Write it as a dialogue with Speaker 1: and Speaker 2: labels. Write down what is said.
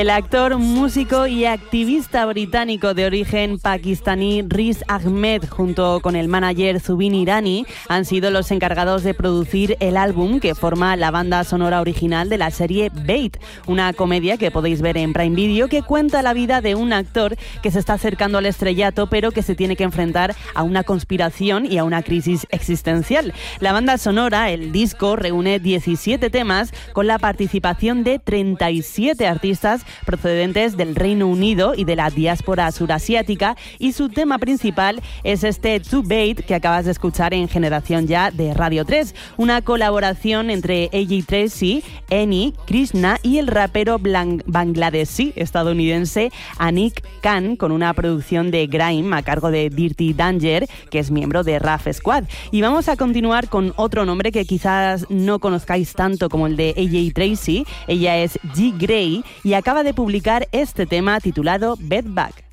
Speaker 1: El actor, músico y activista británico de origen pakistaní Riz Ahmed, junto con el manager Zubin Irani, han sido los encargados de producir el álbum que forma la banda sonora original de la serie Bait, una comedia que podéis ver en Prime Video que cuenta la vida de un actor que se está acercando al estrellato pero que se tiene que enfrentar a una conspiración y a una crisis existencial. La banda sonora, el disco, reúne 17 temas con la participación de 37 artistas procedentes del Reino Unido y de la diáspora surasiática, y su tema principal es este To Bait que acabas de escuchar en Generación Ya de Radio 3, una colaboración entre AJ Tracey, Eni, Krishna y el rapero bangladesí estadounidense Anik Khan, con una producción de grime a cargo de Dirty Danger, que es miembro de Raf Squad. Y vamos a continuar con otro nombre que quizás no conozcáis tanto como el de AJ Tracey. Ella es G. Gray y acaba de publicar este tema titulado Bedbug.